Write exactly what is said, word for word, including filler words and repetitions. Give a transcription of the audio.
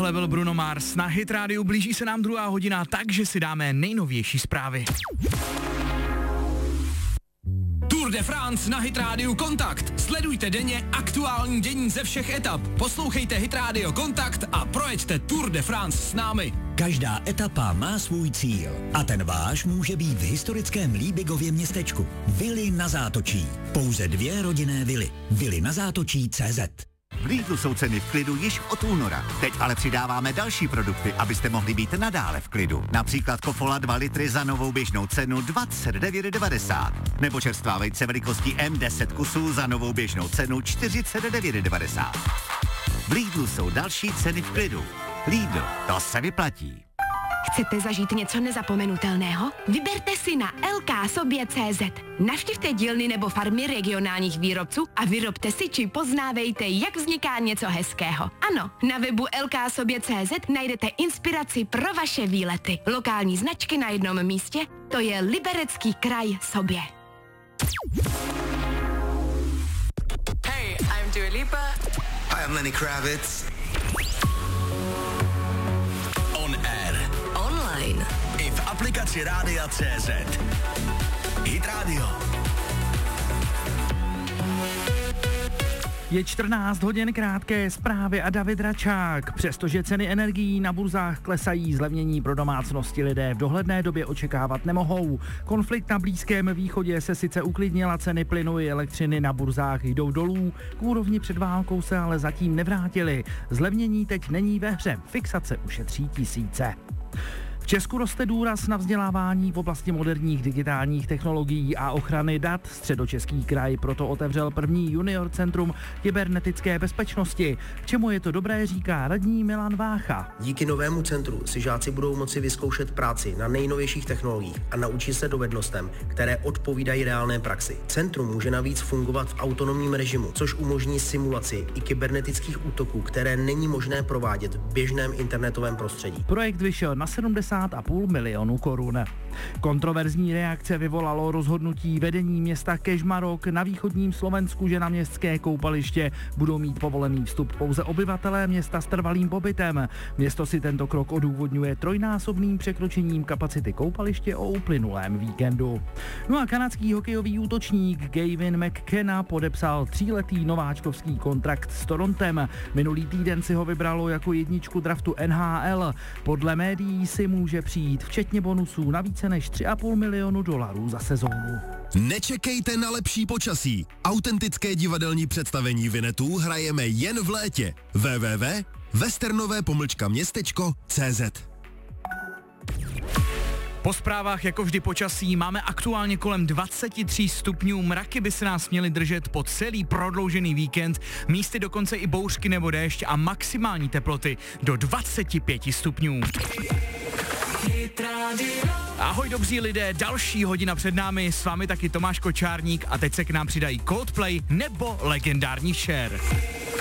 Tohle byl Bruno Mars na Hit Radio, blíží se nám druhá hodina, takže si dáme nejnovější zprávy. Tour de France na Hit Radio Kontakt. Sledujte denně aktuální dění ze všech etap. Poslouchejte Hit Radio Kontakt a projeďte Tour de France s námi. Každá etapa má svůj cíl a ten váš může být v historickém Líbigově městečku. Vily na Zátočí. Pouze dvě rodinné vily. Vily na Zátočí tečka cé zet. V Lidlu jsou ceny v klidu již od února. Teď ale přidáváme další produkty, abyste mohli být nadále v klidu. Například Kofola dva litry za novou běžnou cenu dvacet devět devadesát. Nebo čerstvá vejce velikosti M deset kusů za novou běžnou cenu čtyřicet devět devadesát. V Lidlu jsou další ceny v klidu. Lidl, to se vyplatí. Chcete zažít něco nezapomenutelného? Vyberte si na el ká sobě tečka cé zet. Navštivte dílny nebo farmy regionálních výrobců a vyrobte si či poznávejte, jak vzniká něco hezkého. Ano, na webu el ká sobě tečka cé zet najdete inspiraci pro vaše výlety. Lokální značky na jednom místě, to je Liberecký kraj Sobě. Hey, I'm Dua Lipa. Hi, I'm Lenny Kravitz. On air. Online. I v aplikaci Rádia tečka cé zet. Hit Radio. Je čtrnáct hodin, krátké zprávy a David Račák. Přestože ceny energií na burzách klesají, zlevnění pro domácnosti lidé v dohledné době očekávat nemohou. Konflikt na Blízkém východě se sice uklidnil a ceny plynu i elektřiny na burzách jdou dolů. K úrovni před válkou se ale zatím nevrátily. Zlevnění teď není ve hře, fixace ušetří tisíce. V Česku roste důraz na vzdělávání v oblasti moderních digitálních technologií a ochrany dat. Středočeský kraj proto otevřel první junior centrum kybernetické bezpečnosti. K čemu je to dobré, říká radní Milan Vácha. Díky novému centru si žáci budou moci vyzkoušet práci na nejnovějších technologiích a naučit se dovednostem, které odpovídají reálné praxi. Centrum může navíc fungovat v autonomním režimu, což umožní simulaci i kybernetických útoků, které není možné provádět v běžném internetovém prostředí. Projekt vyšel na sedmdesát a půl milionu korun. Kontroverzní reakce vyvolalo rozhodnutí vedení města Kežmarok na východním Slovensku, že na městské koupaliště budou mít povolený vstup pouze obyvatelé města s trvalým pobytem. Město si tento krok odůvodňuje trojnásobným překročením kapacity koupaliště o uplynulém víkendu. No a kanadský hokejový útočník Gavin McKenna podepsal tříletý nováčkovský kontrakt s Torontem. Minulý týden si ho vybralo jako jedničku draftu N H L. Podle médií si může přijít včetně bonusů na více než tři a půl milionu dolarů za sezónu. Nečekejte na lepší počasí. Autentické divadelní představení Vinetů hrajeme jen v létě. w w w tečka westernové pomlčka městečko tečka cé zet. Po zprávách jako vždy počasí máme aktuálně kolem dvacet tři stupňů, mraky by se nás měly držet po celý prodloužený víkend, místy dokonce i bouřky nebo déšť a maximální teploty do dvacet pět stupňů. Ahoj dobří lidé, další hodina před námi, s vámi taky Tomáš Kočárník a teď se k nám přidají Coldplay nebo legendární Cher.